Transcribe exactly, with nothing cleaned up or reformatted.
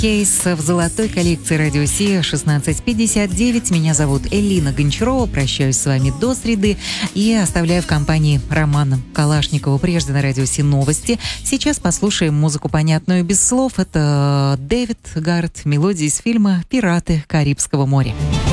Кейс в золотой коллекции Радио Си шестнадцать пятьдесят девять. Меня зовут Элина Гончарова. Прощаюсь с вами до среды и оставляю в компании Романа Калашникова. Прежде на Радио Си новости. Сейчас послушаем музыку, понятную без слов. Это Дэвид Гаррет, мелодия из фильма «Пираты Карибского моря».